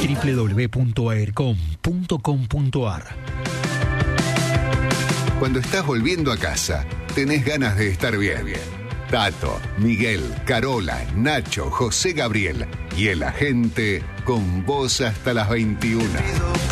www.aircom.com.ar. Cuando estás volviendo a casa, tenés ganas de estar bien. Tato, Miguel, Carola, Nacho, José Gabriel y el agente con vos hasta las 21.